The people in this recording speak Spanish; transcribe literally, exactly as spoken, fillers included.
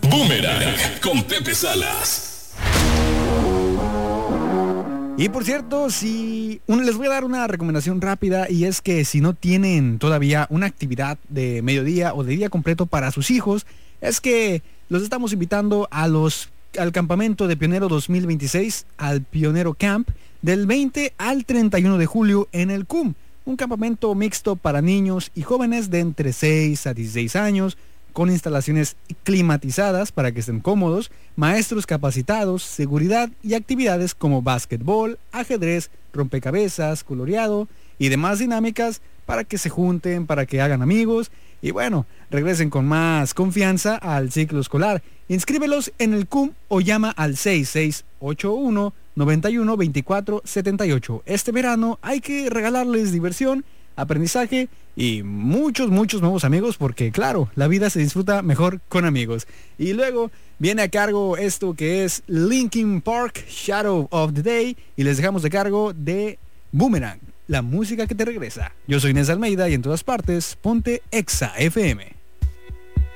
Boomerang con Pepe Salas. Y por cierto, si un, les voy a dar una recomendación rápida, y es que si no tienen todavía una actividad de mediodía o de día completo para sus hijos, es que los estamos invitando a los al campamento de Pionero dos mil veintiséis, al Pionero Camp, del veinte al treinta y uno de julio en el C U M. Un campamento mixto para niños y jóvenes de entre seis a dieciséis años, con instalaciones climatizadas para que estén cómodos, maestros capacitados, seguridad y actividades como básquetbol, ajedrez, rompecabezas, coloreado y demás dinámicas para que se junten, para que hagan amigos y bueno, regresen con más confianza al ciclo escolar. Inscríbelos en el C U M o llama al seis seis ocho uno, nueve uno dos cuatro siete ocho. Este verano hay que regalarles diversión, aprendizaje y muchos, muchos nuevos amigos, porque claro, la vida se disfruta mejor con amigos. Y luego viene a cargo esto que es Linkin Park, Shadow of the Day, y les dejamos de cargo de Boomerang, la música que te regresa. Yo soy Inés Almeida y en todas partes, ponte Exa F M.